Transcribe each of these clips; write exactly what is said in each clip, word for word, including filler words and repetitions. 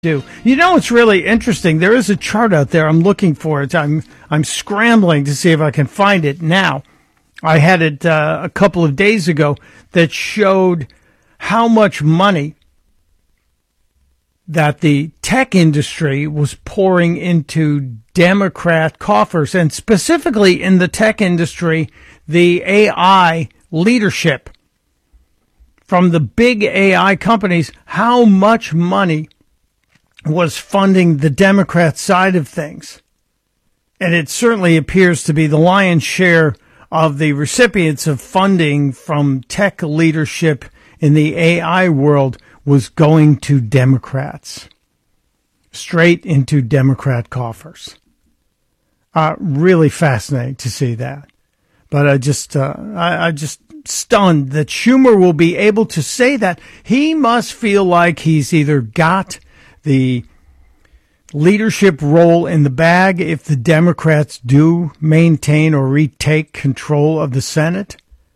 do. You know, it's really interesting. There is a chart out there. I'm looking for it. I'm I'm scrambling to see if I can find it now. I had it uh, a couple of days ago that showed how much money that the tech industry was pouring into Democrat coffers, and specifically in the tech industry, the A I leadership from the big A I companies, how much money was funding the Democrat side of things. And it certainly appears to be the lion's share of the recipients of funding from tech leadership in the A I world was going to Democrats, straight into Democrat coffers. Uh, really fascinating to see that. But I just, uh, I, I just stunned that Schumer will be able to say that. He must feel like he's either got the leadership role in the bag if the Democrats do maintain or retake control of the Senate.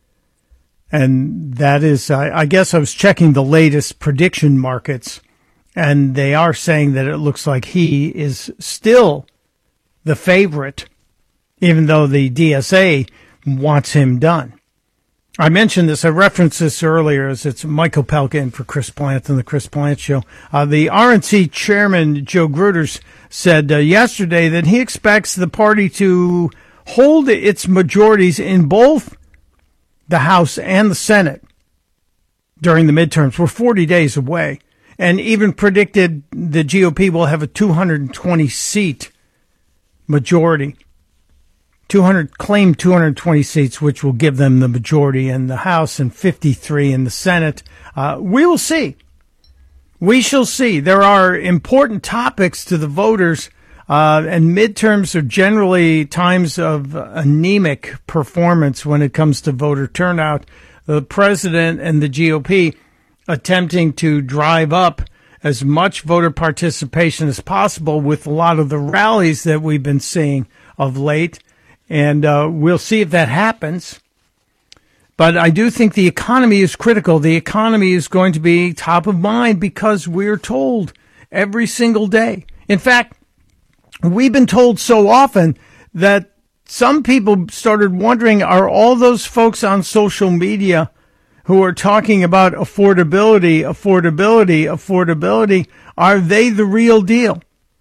And that is, I, I guess I was checking the latest prediction markets, and they are saying that it looks like he is still the favorite, even though the D S A wants him done. I mentioned this, I referenced this earlier, as it's Michael Pelka in for Chris Plant on the Chris Plant Show. Uh, the R N C chairman, Joe Gruters, said uh, yesterday that he expects the party to hold its majorities in both the House and the Senate during the midterms. We're forty days away, and even predicted the G O P will have a two hundred twenty seat majority. two hundred claimed two hundred twenty seats, which will give them the majority in the House and fifty-three in the Senate. Uh, we will see. We shall see. There are important topics to the voters, uh, and midterms are generally times of anemic performance when it comes to voter turnout. The president and the G O P attempting to drive up as much voter participation as possible with a lot of the rallies that we've been seeing of late. And uh, we'll see if that happens. But I do think the economy is critical. The economy is going to be top of mind because we're told every single day. In fact, we've been told so often that some people started wondering, are all those folks on social media who are talking about affordability, affordability, affordability, are they the real deal?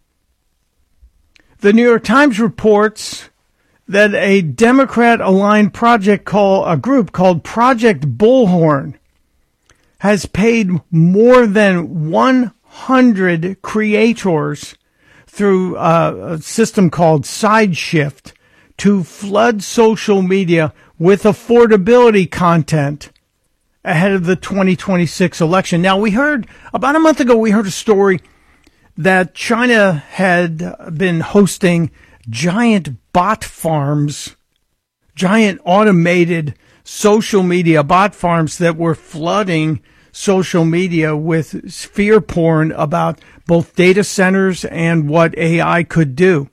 The New York Times reports that a Democrat-aligned project call a group called Project Bullhorn has paid more than one hundred creators through a system called SideShift to flood social media with affordability content ahead of the twenty twenty-six election. Now, we heard, about a month ago, we heard a story that China had been hosting giant bot farms, giant automated social media bot farms that were flooding social media with fear porn about both data centers and what A I could do.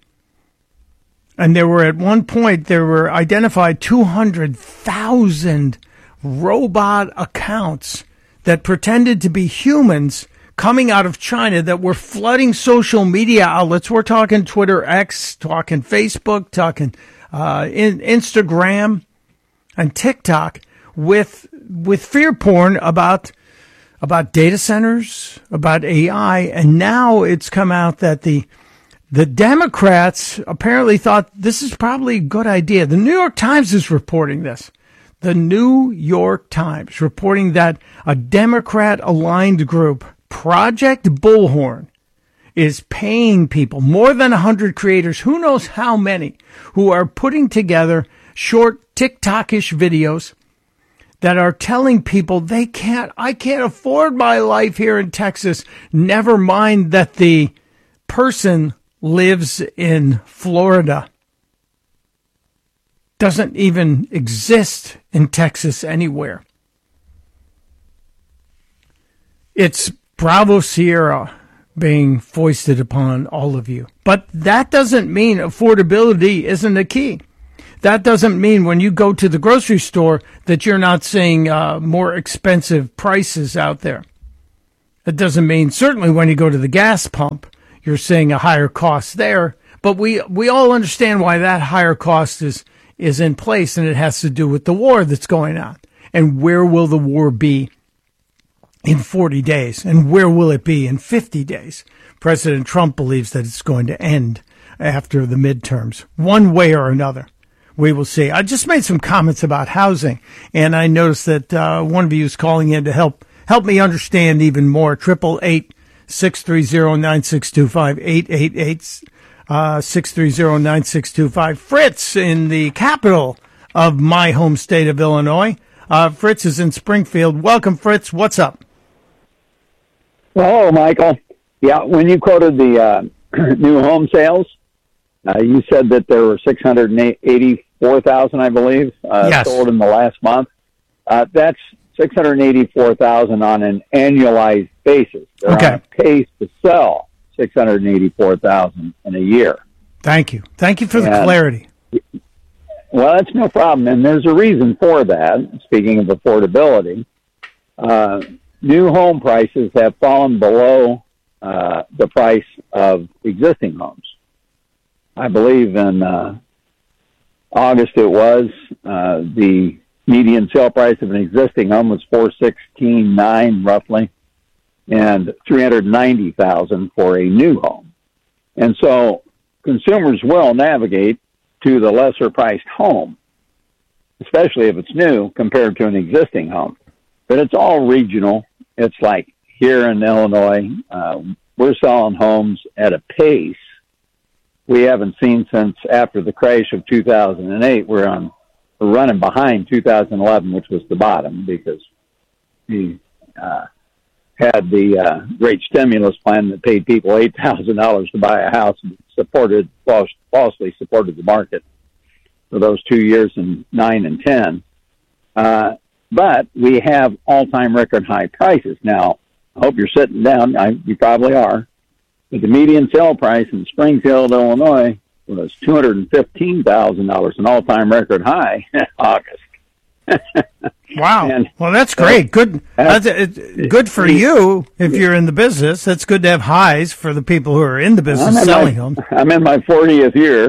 And there were, at one point, there were identified two hundred thousand robot accounts that pretended to be humans coming out of China that were flooding social media outlets. We're talking Twitter X, talking Facebook, talking uh, in, Instagram and TikTok with with fear porn about about data centers, about A I, and now it's come out that the the Democrats apparently thought this is probably a good idea. The New York Times is reporting this. The New York Times reporting that a Democrat-aligned group, Project Bullhorn, is paying people, more than one hundred creators, who knows how many, who are putting together short TikTok-ish videos that are telling people they can't, I can't afford my life here in Texas. Never mind that the person lives in Florida. Doesn't even exist in Texas anywhere. It's Bravo Sierra being foisted upon all of you. But that doesn't mean affordability isn't a key. That doesn't mean when you go to the grocery store that you're not seeing uh, more expensive prices out there. It doesn't mean, certainly when you go to the gas pump, you're seeing a higher cost there. But we, we all understand why that higher cost is, is in place, and it has to do with the war that's going on. And where will the war be in forty days? And where will it be in fifty days? President Trump believes that it's going to end after the midterms, one way or another. We will see. I just made some comments about housing, and I noticed that uh, one of you is calling in to help help me understand even more. Triple eight six three zero nine six two five eight eight eight uh, six three zero nine six two five. Fritz in the capital of my home state of Illinois. Uh, Fritz is in Springfield. Welcome, Fritz. What's up? Hello, Michael. Yeah, when you quoted the uh, new home sales, uh, you said that there were six hundred eighty-four thousand, I believe, uh, yes. sold in the last month. Uh, that's six hundred eighty-four thousand on an annualized basis. They're okay. on a pace to sell six hundred eighty-four thousand in a year. Thank you. Thank you for and, the clarity. Well, that's no problem, and there's a reason for that. Speaking of affordability, uh, new home prices have fallen below uh, the price of existing homes. I believe in uh, August it was, uh, the median sale price of an existing home was four sixteen nine roughly, and three hundred ninety thousand for a new home. And so consumers will navigate to the lesser priced home, especially if it's new compared to an existing home. But it's all regional. It's like here in Illinois, uh, we're selling homes at a pace we haven't seen since after the crash of two thousand eight. We're on, we're running behind two thousand eleven, which was the bottom because we uh, had the uh, great stimulus plan that paid people eight thousand dollars to buy a house and supported, false, falsely supported the market for those two years in nine and ten. Uh, but we have all-time record high prices. Now, I hope you're sitting down. I, you probably are. But the median sale price in Springfield, Illinois, was two hundred fifteen thousand dollars, an all-time record high in August. Wow. And, well, that's great. Good. That's, it's good for you if you're in the business. It's good to have highs for the people who are in the business I'm selling my, homes. I'm in my fortieth year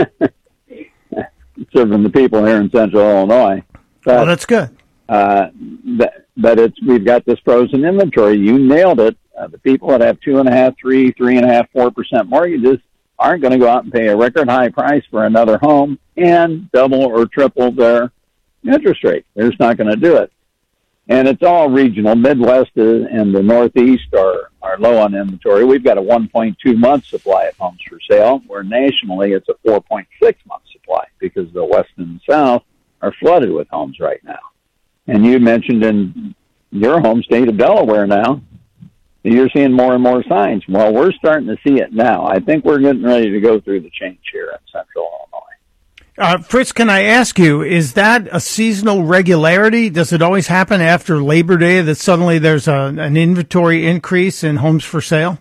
serving the people here in Central Illinois. But, well, that's good. Uh, that, but it's we've got this frozen inventory. You nailed it. Uh, the people that have two and a half, three, three and a half, four percent mortgages aren't going to go out and pay a record high price for another home and double or triple their interest rate. They're just not going to do it. And it's all regional. Midwest and the Northeast are, are low on inventory. We've got a one point two month supply of homes for sale, where nationally it's a four point six month supply because the West and the South are flooded with homes right now. And you mentioned in your home state of Delaware now, you're seeing more and more signs. Well, we're starting to see it now. I think we're getting ready to go through the change here in Central Illinois. Uh, Fritz, can I ask you, is that a seasonal regularity? Does it always happen after Labor Day that suddenly there's a, an inventory increase in homes for sale?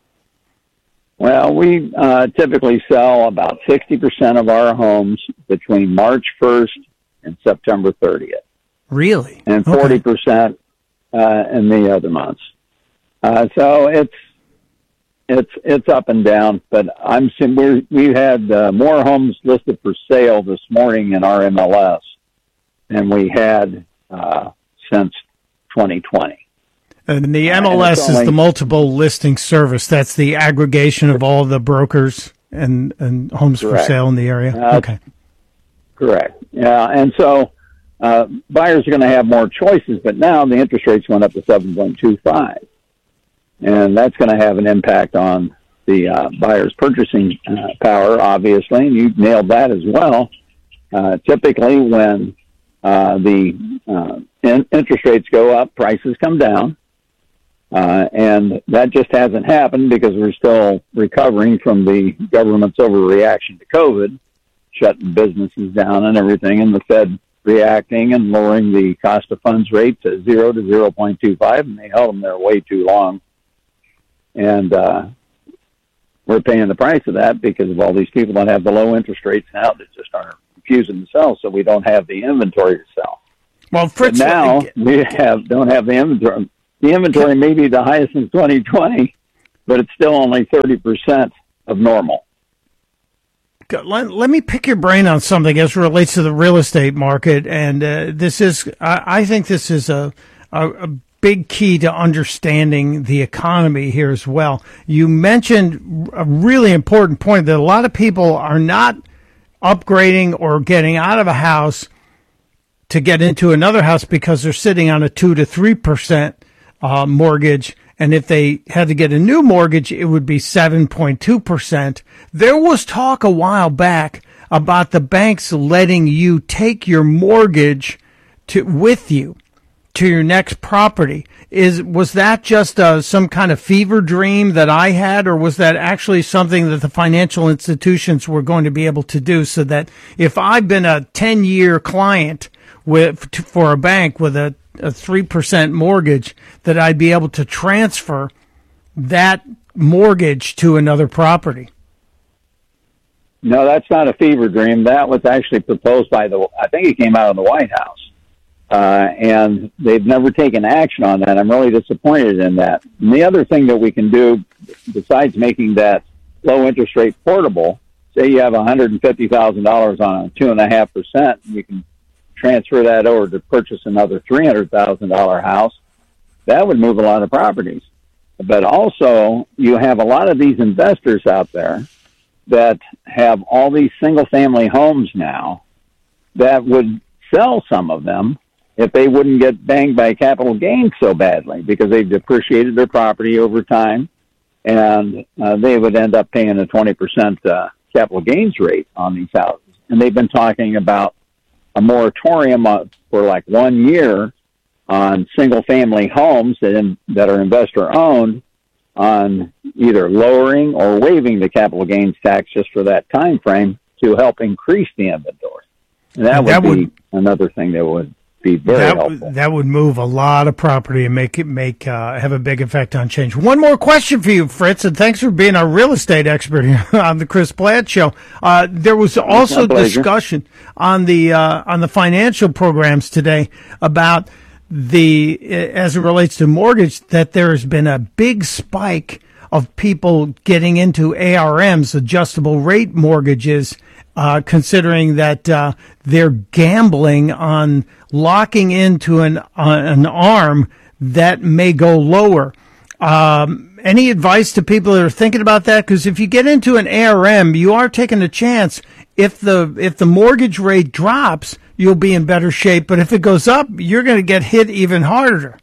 Well, we uh, typically sell about sixty percent of our homes between March first and September thirtieth. Really? And forty percent okay. uh, in the other months. Uh, so it's it's it's up and down, but I'm we're, we had uh, more homes listed for sale this morning in our M L S than we had uh, since twenty twenty. And the M L S uh, and is only, the multiple listing service. That's the aggregation of all the brokers and, and homes correct. for sale in the area. Uh, okay, correct. Yeah, and so uh, buyers are going to have more choices, but now the interest rates went up to seven point two five. And that's going to have an impact on the uh, buyer's purchasing uh, power, obviously, and you nailed that as well. Uh, typically, when uh, the uh, in- interest rates go up, prices come down. Uh, and that just hasn't happened because we're still recovering from the government's overreaction to COVID, shutting businesses down and everything, and the Fed reacting and lowering the cost of funds rate to zero to zero point two five, and they held them there way too long. And uh, we're paying the price of that because of all these people that have the low interest rates now that just aren't refusing to sell, so we don't have the inventory to sell. Well, Fritz, but now we have don't have the inventory. The inventory may be the highest in twenty twenty, but it's still only thirty percent of normal. Let, let me pick your brain on something as it relates to the real estate market. And uh, this is, I, I think this is a, a, a big key to understanding the economy here as well. You mentioned a really important point that a lot of people are not upgrading or getting out of a house to get into another house because they're sitting on a two to three percent uh, mortgage. And if they had to get a new mortgage, it would be seven point two percent. There was talk a while back about the banks letting you take your mortgage to with you to your next property. Is was that just uh, some kind of fever dream that I had, or was that actually something that the financial institutions were going to be able to do, so that if I've been a ten-year client with for a bank with a a three percent mortgage, that I'd be able to transfer that mortgage to another property? No, that's not a fever dream. That was actually proposed by the, I think it came out of the White House. Uh, and they've never taken action on that. I'm really disappointed in that. And the other thing that we can do, besides making that low interest rate portable, say you have one hundred fifty thousand dollars on a two and a half percent, you can transfer that over to purchase another three hundred thousand dollars house. That would move a lot of properties. But also, you have a lot of these investors out there that have all these single family homes now that would sell some of them if they wouldn't get banged by capital gains so badly, because they've depreciated their property over time, and uh, they would end up paying a twenty percent uh, capital gains rate on these houses. And they've been talking about a moratorium for like one year on single-family homes that, in, that are investor-owned, on either lowering or waiving the capital gains tax just for that time frame to help increase the inventory. And that, that would be would, another thing that would be very that, helpful. That would move a lot of property and make it make uh, have a big effect on change. One more question for you, Fritz, and thanks for being our real estate expert here on the Chris Platt Show. Uh, there was also discussion on the uh, on the financial programs today about the, as it relates to mortgage, that there has been a big spike of people getting into A R Ms, adjustable rate mortgages, uh, considering that uh, they're gambling on locking into an uh, an arm that may go lower. Um, any advice to people that are thinking about that? Because if you get into an A R M, you are taking a chance. If the if the mortgage rate drops, you'll be in better shape. But if it goes up, you're going to get hit even harder.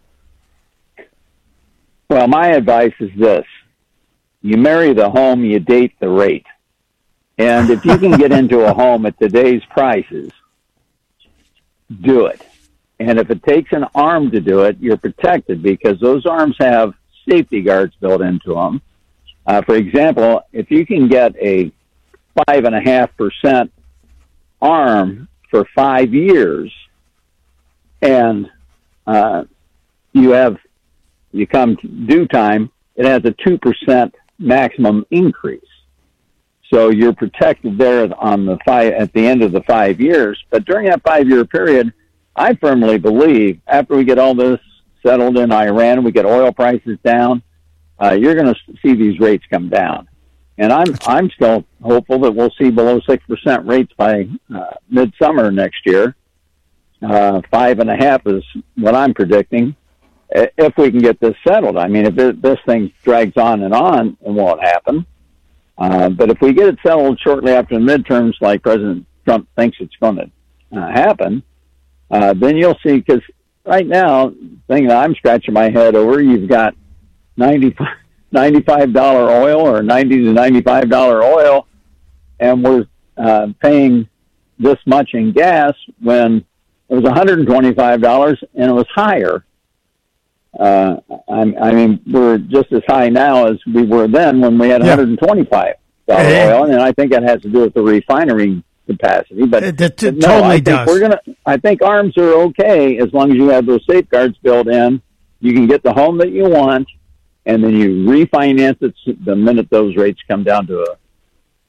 Well, my advice is this. You marry the home, you date the rate. And if you can get into a home at today's prices, do it. And if it takes an arm to do it, you're protected, because those arms have safety guards built into them. Uh, for example, if you can get a five and a half percent arm for five years, and uh, you have you come due time, it has a two percent maximum increase. So you're protected there on the five, at the end of the five years. But during that five-year period, I firmly believe after we get all this settled in Iran, we get oil prices down, uh, you're going to see these rates come down. And I'm I'm still hopeful that we'll see below six percent rates by uh, midsummer next year. Uh, five and a half is what I'm predicting, if we can get this settled. I mean, if it, this thing drags on and on, it won't happen. Uh, but if we get it settled shortly after the midterms, like President Trump thinks it's going to uh, happen, uh, then you'll see, because right now, the thing that I'm scratching my head over, you've got ninety-five dollars oil, or ninety to ninety-five dollars oil, and we're uh, paying this much in gas when it was one hundred twenty-five dollars and it was higher. Uh, I, I mean, we're just as high now as we were then when we had yeah. one hundred twenty-five dollars hey. oil, and I think that has to do with the refinery capacity. But it, it, it no, totally I think does. We're gonna. I think arms are okay as long as you have those safeguards built in. You can get the home that you want, and then you refinance it the minute those rates come down to a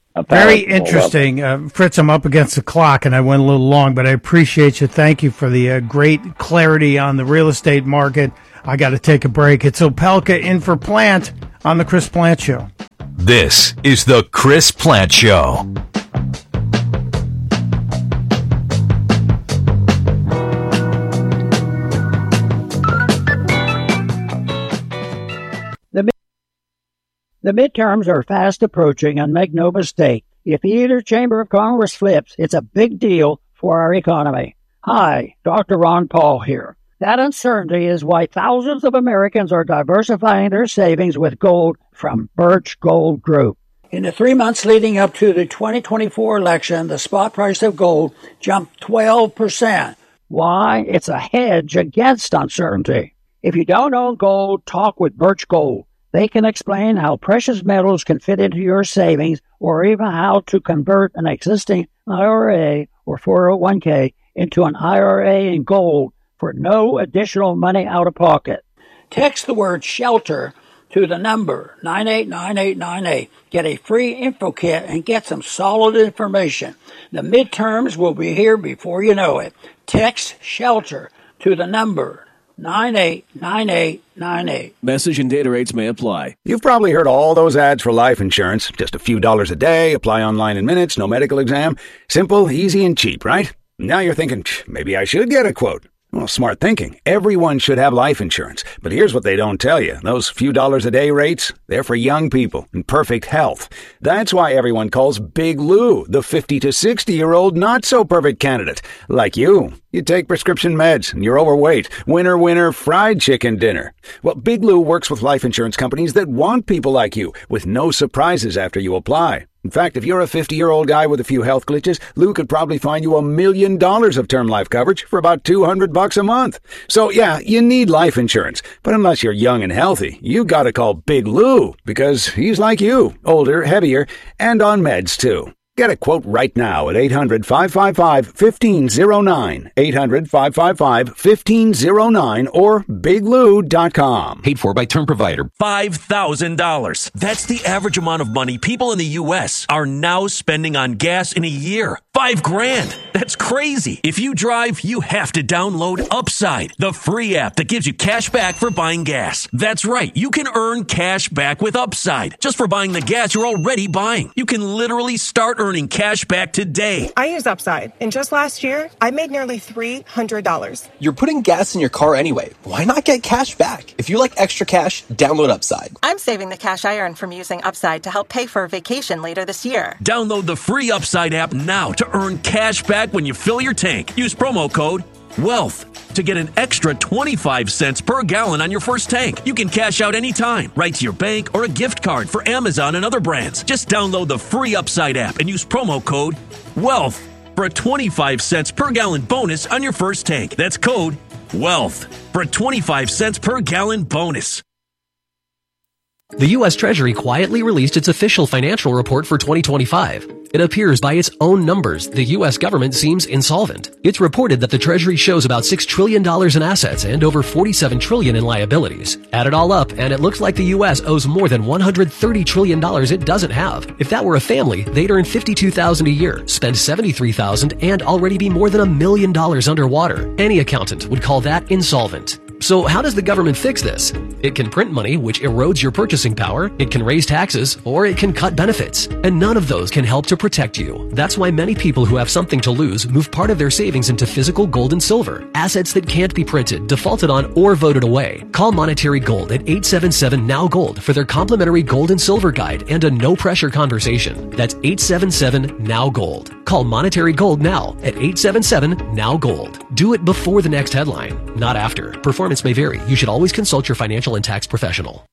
Very interesting. Uh, Fritz, I'm up against the clock, and I went a little long, but I appreciate you. Thank you for the uh, great clarity on the real estate market. I got to take a break. It's Opelka in for Plant on the Chris Plant Show. This is the Chris Plant Show. The, the midterms are fast approaching, and make no mistake, if either chamber of Congress flips, it's a big deal for our economy. Hi, Doctor Ron Paul here. That uncertainty is why thousands of Americans are diversifying their savings with gold from Birch Gold Group. In the three months leading up to the twenty twenty-four election, the spot price of gold jumped twelve percent. Why? It's a hedge against uncertainty. If you don't own gold, talk with Birch Gold. They can explain how precious metals can fit into your savings, or even how to convert an existing I R A or four oh one k into an I R A in gold for no additional money out of pocket. Text the word SHELTER to the number nine eight nine eight nine eight. Get a free info kit and get some solid information. The midterms will be here before you know it. Text SHELTER to the number nine eight nine eight nine eight. Message and data rates may apply. You've probably heard all those ads for life insurance. Just a few dollars a day, apply online in minutes, no medical exam. Simple, easy, and cheap, right? Now you're thinking, maybe I should get a quote. Well, smart thinking. Everyone should have life insurance. But here's what they don't tell you. Those few dollars a day rates, they're for young people in perfect health. That's why everyone calls Big Lou the fifty to sixty-year-old not-so-perfect candidate. Like you. You take prescription meds and you're overweight. Winner, winner, fried chicken dinner. Well, Big Lou works with life insurance companies that want people like you, with no surprises after you apply. In fact, if you're a fifty-year-old guy with a few health glitches, Lou could probably find you a million dollars of term life coverage for about two hundred bucks a month. So yeah, you need life insurance. But unless you're young and healthy, you gotta call Big Lou, because he's like you, older, heavier, and on meds too. Get a quote right now at eight hundred, five five five, one five zero nine, eight hundred, five five five, one five zero nine, or big lou dot com. Paid for by term provider. five thousand dollars. That's the average amount of money people in the U S are now spending on gas in a year. Five grand. That's crazy. If you drive, you have to download Upside, the free app that gives you cash back for buying gas. That's right. You can earn cash back with Upside just for buying the gas you're already buying. You can literally start earning cash back today. I use Upside, and just last year, I made nearly three hundred dollars. You're putting gas in your car anyway. Why not get cash back? If you like extra cash, download Upside. I'm saving the cash I earn from using Upside to help pay for a vacation later this year. Download the free Upside app now to earn cash back when you fill your tank. Use promo code WEALTH to get an extra twenty-five cents per gallon on your first tank. You can cash out anytime, right to your bank or a gift card for Amazon and other brands. Just download the free Upside app and use promo code WEALTH for a twenty-five cents per gallon bonus on your first tank. That's code WEALTH for a twenty-five cents per gallon bonus. The U S Treasury quietly released its official financial report for twenty twenty-five. It appears by its own numbers the U S government seems insolvent. It's reported that the Treasury shows about six trillion dollars in assets and over forty-seven trillion dollars in liabilities. Add it all up, and it looks like the U S owes more than one hundred thirty trillion dollars it doesn't have. If that were a family, they'd earn fifty-two thousand dollars a year, spend seventy-three thousand dollars, and already be more than a million dollars underwater. Any accountant would call that insolvent. So how does the government fix this? It can print money, which erodes your purchasing power, it can raise taxes, or it can cut benefits. And none of those can help to protect you. That's why many people who have something to lose move part of their savings into physical gold and silver, assets that can't be printed, defaulted on, or voted away. Call Monetary Gold at eight seven seven, N O W Gold for their complimentary gold and silver guide and a no-pressure conversation. That's eight seven seven, N O W Gold. Call Monetary Gold now at eight seven seven, N O W Gold. Do it before the next headline, not after. Performance may vary. You should always consult your financial and tax professional.